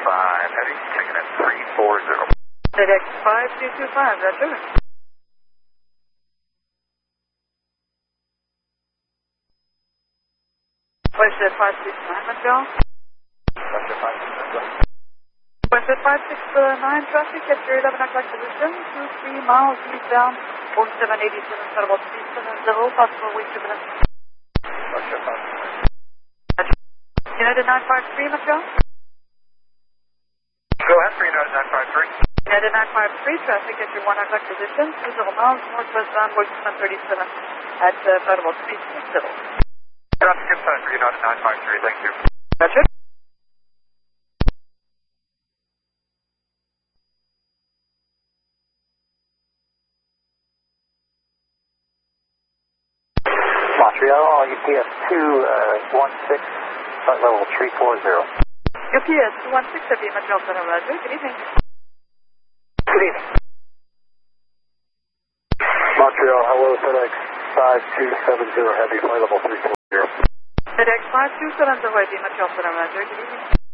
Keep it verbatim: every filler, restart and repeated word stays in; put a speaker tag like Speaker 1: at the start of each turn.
Speaker 1: five Heavy, taking at three four zero.
Speaker 2: FedEx five two two five, Roger. Westjet five six nine, Montreal.
Speaker 1: Westjet five six nine.
Speaker 2: Westjet five six nine, traffic at your eleven o'clock position, two three miles eastbound, four seven eight seven, Federal three seven zero, possible wait turbulence.
Speaker 1: Westjet five six nine.
Speaker 2: United nine five three, Montreal.
Speaker 1: Go ahead for United nine five three.
Speaker 2: United nine five three, traffic at your one o'clock position, two zero miles, northwest bound, one thirty-seven at uh, Federal three seven zero.
Speaker 1: Traffic inside for United nine five three, thank you.
Speaker 2: Roger.
Speaker 1: Montreal, U P S two one six, flight level three four zero.
Speaker 2: U P S two one six, Heavy, Montreal Center, Roger. Good evening.
Speaker 1: Good evening.
Speaker 3: Montreal, hello, FedEx five two seven zero Heavy, flight level three four zero.
Speaker 2: FedEx five two seven zero, Heavy, Montreal Center, Roger. Good evening.